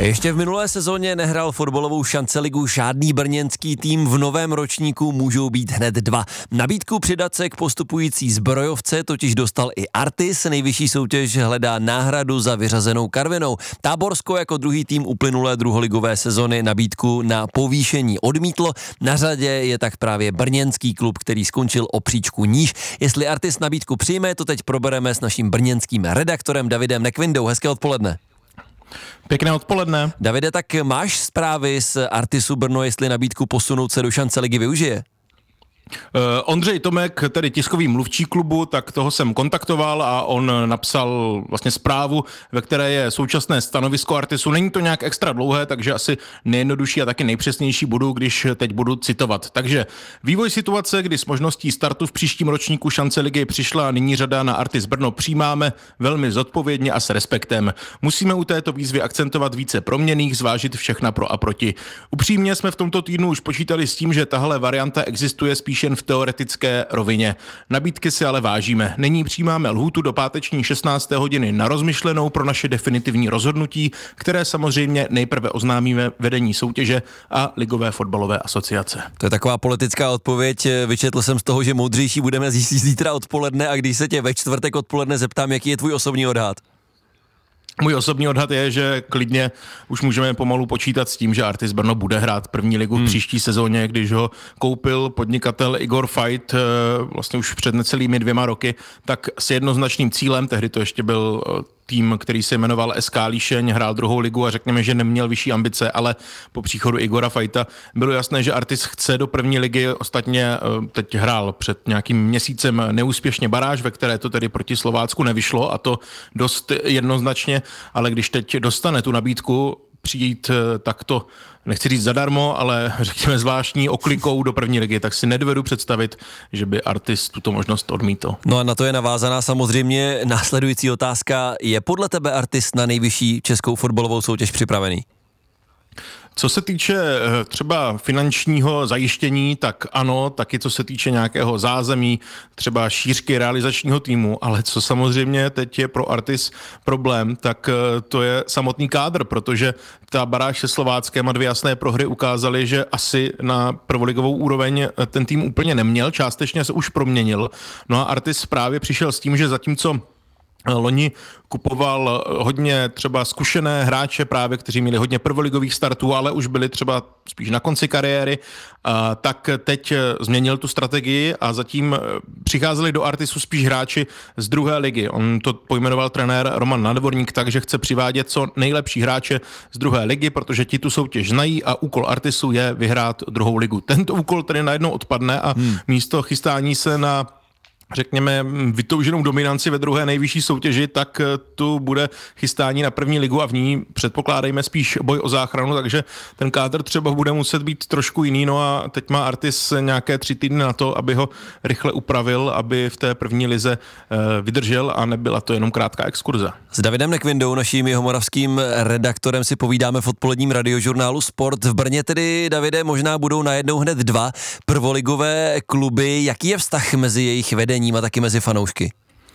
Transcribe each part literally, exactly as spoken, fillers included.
Ještě v minulé sezóně nehrál fotbalovou šanceligu žádný brněnský tým, v novém ročníku můžou být hned dva. Nabídku přidat se k postupující zbrojovce totiž dostal i Artis, nejvyšší soutěž hledá náhradu za vyřazenou Karvinou. Táborsko jako druhý tým uplynulé druholigové sezony nabídku na povýšení odmítlo, na řadě je tak právě brněnský klub, který skončil o příčku níž. Jestli Artis nabídku přijme, to teď probereme s naším brněnským redaktorem Davidem Nekvindou. Hezké odpoledne. Pěkné odpoledne. Davide, tak máš zprávy z Artisu Brno, jestli nabídku posunout se do šanceligy využije? Uh, Ondřej Tomek, tedy tiskový mluvčí klubu, tak toho jsem kontaktoval a on napsal vlastně zprávu, ve které je současné stanovisko Artisu. Není to nějak extra dlouhé, takže asi nejjednodušší a taky nejpřesnější budu, když teď budu citovat. Takže vývoj situace, kdy s možností startu v příštím ročníku šanceligy přišla nyní řada na Artis Brno, přijímáme velmi zodpovědně a s respektem. Musíme u této výzvy akcentovat více proměnných, zvážit všechna pro a proti. Upřímně jsme v tomto týdnu už počítali s tím, že tahle varianta existuje spíš jen v teoretické rovině. Nabídky si ale vážíme. Nyní přijímáme lhůtu do páteční šestnácté hodiny na rozmyšlenou pro naše definitivní rozhodnutí, které samozřejmě nejprve oznámíme vedení soutěže a Ligové fotbalové asociace. To je taková politická odpověď. Vyčetl jsem z toho, že moudřejší budeme zítra odpoledne, a když se tě ve čtvrtek odpoledne zeptám, jaký je tvůj osobní odhad? Můj osobní odhad je, že klidně už můžeme pomalu počítat s tím, že Artis Brno bude hrát první ligu v příští sezóně, když ho koupil podnikatel Igor Fajt vlastně už před necelými dvěma roky, tak s jednoznačným cílem, tehdy to ještě byl tým, který se jmenoval S K Líšeň, hrál druhou ligu a řekněme, že neměl vyšší ambice, ale po příchodu Igora Fajta bylo jasné, že Artis chce do první ligy. Ostatně teď hrál před nějakým měsícem neúspěšně baráž, ve které to tedy proti Slovácku nevyšlo, a to dost jednoznačně, ale když teď dostane tu nabídku přijít takto, nechci říct zadarmo, ale řekněme zvláštní oklikou do první ligy, tak si nedovedu představit, že by Artis tuto možnost odmítl. No a na to je navázaná samozřejmě následující otázka. Je podle tebe Artis na nejvyšší českou fotbalovou soutěž připravený? Co se týče třeba finančního zajištění, tak ano, taky co se týče nějakého zázemí, třeba šířky realizačního týmu, ale co samozřejmě teď je pro Artis problém, tak to je samotný kádr, protože ta baráž se Slováckem a dvě jasné prohry ukázaly, že asi na prvoligovou úroveň ten tým úplně neměl, částečně se už proměnil. No a Artis právě přišel s tím, že zatímco loni kupoval hodně třeba zkušené hráče právě, kteří měli hodně prvoligových startů, ale už byli třeba spíš na konci kariéry, tak teď změnil tu strategii a zatím přicházeli do Artisu spíš hráči z druhé ligy. On to pojmenoval trenér Roman Nadvorník tak, že chce přivádět co nejlepší hráče z druhé ligy, protože ti tu soutěž znají a úkol Artisu je vyhrát druhou ligu. Tento úkol tedy najednou odpadne a hmm. místo chystání se na řekněme, vytouženou dominanci ve druhé nejvyšší soutěži, tak tu bude chystání na první ligu a v ní předpokládejme spíš boj o záchranu, takže ten kádr třeba bude muset být trošku jiný, no a teď má Artis nějaké tři týdny na to, aby ho rychle upravil, aby v té první lize vydržel a nebyla to jenom krátká exkurze. S Davidem Nekvindou, naším jihomoravským redaktorem, si povídáme v odpoledním radiožurnálu Sport. V Brně tedy, Davide, možná budou najednou hned dva prvoligové kluby. Jaký je vztah mezi jejich vedením a taky mezi fanoušky?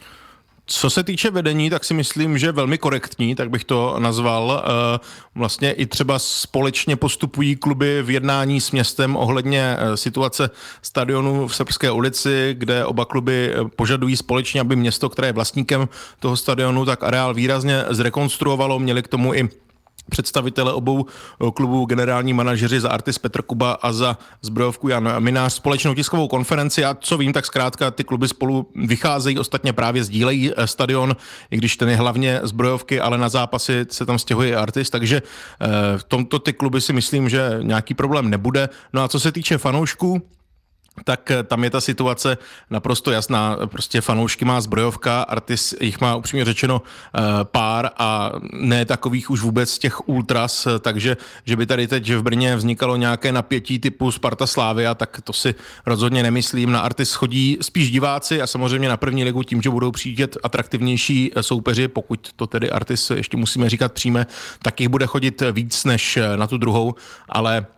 Co se týče vedení, tak si myslím, že velmi korektní, tak bych to nazval. Vlastně i třeba společně postupují kluby v jednání s městem ohledně situace stadionu v Srbské ulici, kde oba kluby požadují společně, aby město, které je vlastníkem toho stadionu, tak areál výrazně zrekonstruovalo. Měli k tomu i představitele obou klubů, generální manažeři za Artis Petr Kuba a za zbrojovku Jan Minář, společnou tiskovou konferenci, a co vím, tak zkrátka ty kluby spolu vycházejí, ostatně právě sdílejí stadion, i když ten je hlavně zbrojovky, ale na zápasy se tam stěhuje Artis, takže v tomto ty kluby si myslím, že nějaký problém nebude. No a co se týče fanoušků, tak tam je ta situace naprosto jasná. Prostě fanoušky má zbrojovka, Artis jich má upřímně řečeno pár a ne takových už vůbec těch ultras, takže že by tady teď v Brně vznikalo nějaké napětí typu Sparta Slavia, tak to si rozhodně nemyslím. Na Artis chodí spíš diváci a samozřejmě na první ligu tím, že budou přijíždět atraktivnější soupeři, pokud to tedy Artis ještě musíme říkat přijme, tak jich bude chodit víc než na tu druhou, ale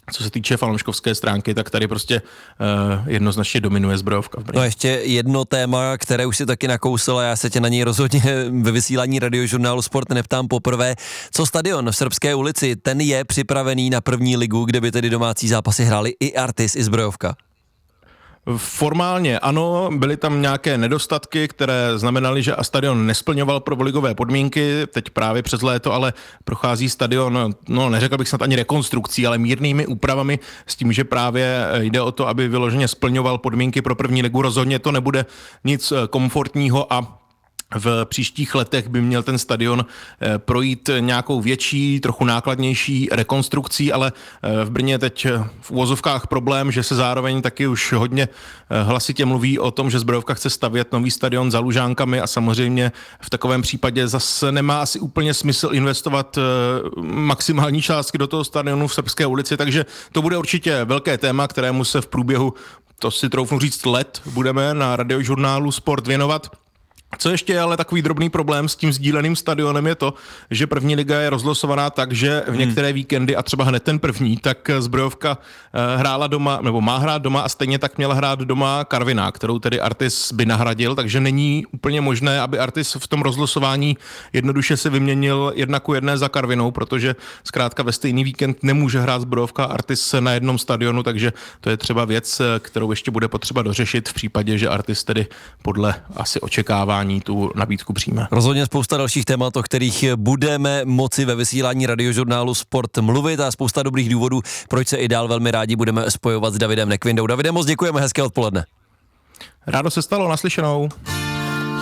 co se týče fanouškovské stránky, tak tady prostě uh, jednoznačně dominuje Zbrojovka v Brně. No ještě jedno téma, které už si taky nakousl a já se tě na něj rozhodně ve vysílání Radiožurnálu Sport neptám poprvé. Co stadion v Srbské ulici, ten je připravený na první ligu, kde by tedy domácí zápasy hráli i Artis, i Zbrojovka? Formálně ano, byly tam nějaké nedostatky, které znamenaly, že stadion nesplňoval prvoligové podmínky, teď právě přes léto, ale prochází stadion, no neřekl bych snad ani rekonstrukcí, ale mírnými úpravami s tím, že právě jde o to, aby vyloženě splňoval podmínky pro první ligu. Rozhodně to nebude nic komfortního a v příštích letech by měl ten stadion projít nějakou větší, trochu nákladnější rekonstrukcí, ale v Brně je teď v uvozovkách problém, že se zároveň taky už hodně hlasitě mluví o tom, že Zbrojovka chce stavět nový stadion za Lužánkami a samozřejmě v takovém případě zase nemá asi úplně smysl investovat maximální částky do toho stadionu v Srbské ulici, takže to bude určitě velké téma, kterému se v průběhu, to si troufnu říct, let budeme na Radiožurnálu Sport věnovat. Co ještě je ale takový drobný problém s tím sdíleným stadionem je to, že první liga je rozlosovaná tak, že v některé víkendy a třeba hned ten první, tak Zbrojovka hrála doma, nebo má hrát doma a stejně tak měla hrát doma Karviná, kterou tedy Artis by nahradil, takže není úplně možné, aby Artis v tom rozlosování jednoduše se vyměnil jedna ku jedné za Karvinou, protože zkrátka ve stejný víkend nemůže hrát Zbrojovka a Artis na jednom stadionu, takže to je třeba věc, kterou ještě bude potřeba dořešit v případě, že Artis tedy podle asi očekává tu nabídku přijme. Rozhodně spousta dalších témat, o kterých budeme moci ve vysílání Radiožurnálu Sport mluvit a spousta dobrých důvodů, proč se i dál velmi rádi budeme spojovat s Davidem Nekvindou. Davide, moc děkujeme, hezké odpoledne. Rádo se stalo, naslyšenou.